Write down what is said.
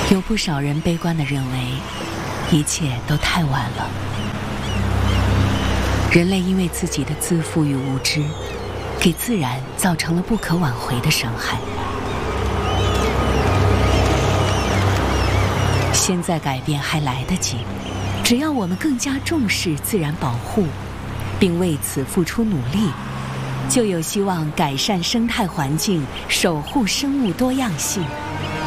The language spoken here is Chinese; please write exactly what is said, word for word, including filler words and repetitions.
有不少人悲观地认为，一切都太晚了。人类因为自己的自负与无知，给自然造成了不可挽回的伤害。现在改变还来得及，只要我们更加重视自然保护，并为此付出努力，就有希望改善生态环境，守护生物多样性。